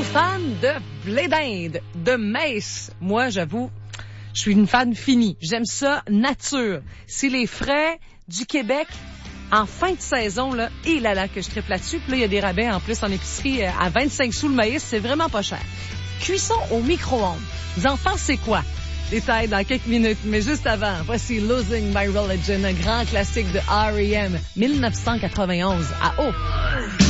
fan de blé d'Inde, de maïs. Moi, j'avoue, je suis une fan finie. J'aime ça nature. C'est les frais du Québec en fin de saison, là, et là, que je triple là-dessus. Puis là, il y a des rabais en plus en épicerie à 25 sous le maïs. C'est vraiment pas cher. Cuisson au micro-ondes. Vous en pensez quoi? Détails dans quelques minutes, mais juste avant, voici Losing My Religion, un grand classique de R.E.M. 1991 à eau.